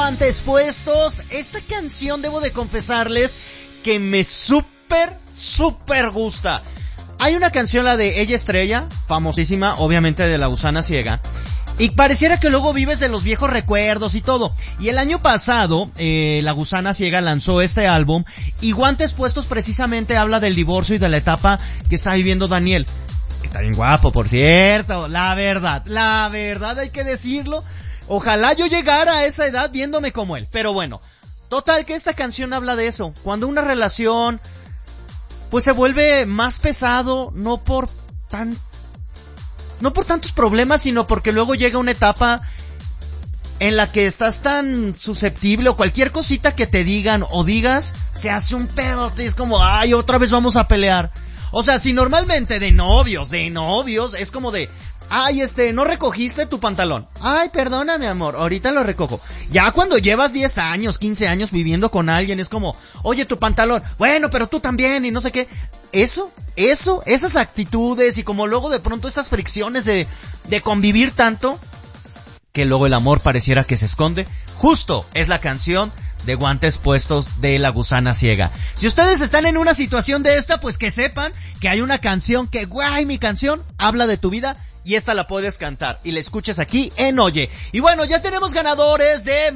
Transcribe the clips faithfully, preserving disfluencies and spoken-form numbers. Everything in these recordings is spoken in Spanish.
Guantes Puestos. Esta canción debo de confesarles que me súper, súper gusta. Hay una canción, la de Ella Estrella, famosísima, obviamente de La Gusana Ciega, y pareciera que luego vives de los viejos recuerdos y todo. Y el año pasado, eh, La Gusana Ciega lanzó este álbum, y Guantes Puestos precisamente habla del divorcio y de la etapa que está viviendo Daniel. Está bien guapo, por cierto, la verdad, la verdad hay que decirlo. Ojalá yo llegara a esa edad viéndome como él, pero bueno. Total, que esta canción habla de eso. Cuando una relación pues se vuelve más pesado, no por tan no por tantos problemas, sino porque luego llega una etapa en la que estás tan susceptible, o cualquier cosita que te digan o digas se hace un pedote, es como, ay, otra vez vamos a pelear. O sea, si normalmente de novios, de novios, es como de, ay, este, no recogiste tu pantalón. Ay, perdóname, amor, ahorita lo recojo. Ya cuando llevas diez años, quince años viviendo con alguien, es como, oye, tu pantalón, bueno, pero tú también, y no sé qué. Eso, eso, esas actitudes, y como luego de pronto esas fricciones de, de convivir tanto, que luego el amor pareciera que se esconde, justo es la canción de Guantes Puestos de La Gusana Ciega. Si ustedes están en una situación de esta, pues que sepan que hay una canción que, guay, mi canción habla de tu vida, y esta la puedes cantar y la escuchas aquí en Oye. Y bueno, ya tenemos ganadores de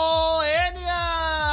Moenia.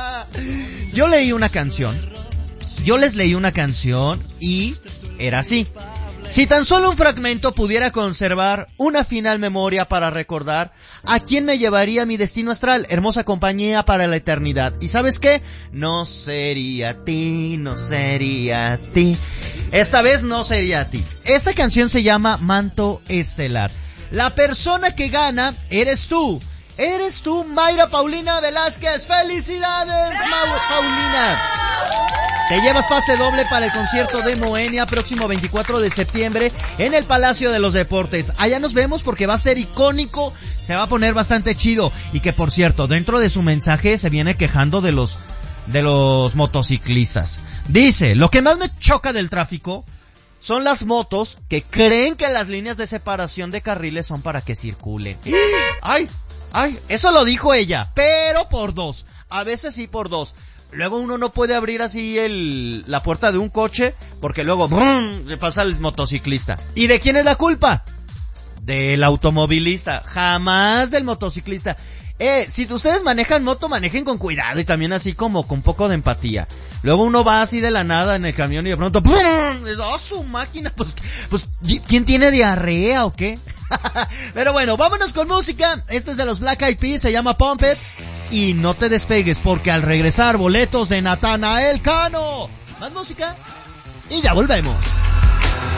Yo leí una canción, yo les leí una canción y era así: si tan solo un fragmento pudiera conservar una final memoria para recordar, ¿a quién me llevaría mi destino astral? Hermosa compañía para la eternidad. ¿Y sabes qué? No sería a ti, no sería a ti. Esta vez no sería a ti. Esta canción se llama Manto Estelar. La persona que gana eres tú. Eres tú, Mayra Paulina Velázquez. ¡Felicidades, Ma- Paulina! Te llevas pase doble para el concierto de Moenia próximo veinticuatro de septiembre en el Palacio de los Deportes. Allá nos vemos porque va a ser icónico, se va a poner bastante chido. Y que, por cierto, dentro de su mensaje se viene quejando de los de los motociclistas. Dice, lo que más me choca del tráfico son las motos que creen que las líneas de separación de carriles son para que circulen. ¡Ay! ¡Ay! Eso lo dijo ella, pero por dos. A veces sí por dos. Luego uno no puede abrir así el la puerta de un coche porque luego ¡brum!, le pasa al motociclista. ¿Y de quién es la culpa? Del automovilista, jamás del motociclista. Eh, si ustedes manejan moto, manejen con cuidado y también así como con un poco de empatía. Luego uno va así de la nada en el camión y de pronto ¡pum! ¡Oh, su máquina! Pues, pues, ¿quién tiene diarrea o qué? Pero bueno, vámonos con música. Este es de los Black Eyed Peas, se llama Pump It. Y no te despegues porque al regresar, boletos de Natanael Cano. Más música y ya volvemos.